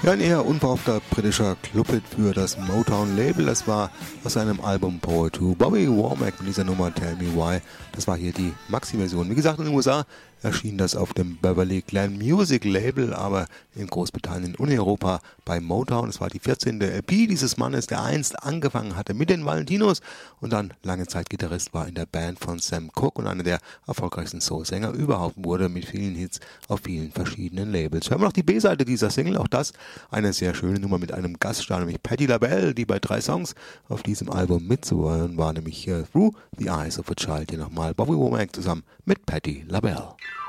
Ja, ein eher unverhoffter britischer Clubhit für das Motown-Label. Das war aus seinem Album Power 2 Bobby Womack mit dieser Nummer Tell Me Why. Das war hier die Maxi-Version. Wie gesagt, in den USA erschien das auf dem Beverly Glen Music Label, aber in Großbritannien und in Europa bei Motown. Es war die 14. LP dieses Mannes, der einst angefangen hatte mit den Valentinos und dann lange Zeit Gitarrist war in der Band von Sam Cooke und einer der erfolgreichsten Soul-Sänger überhaupt wurde, mit vielen Hits auf vielen verschiedenen Labels. Hören wir noch die B-Seite dieser Single, auch das eine sehr schöne Nummer mit einem Gaststar, nämlich Patti LaBelle, die bei 3 Songs auf diesem Album mitzuhören war, nämlich Through the Eyes of a Child. Hier nochmal Bobby Womack zusammen mit Patti LaBelle.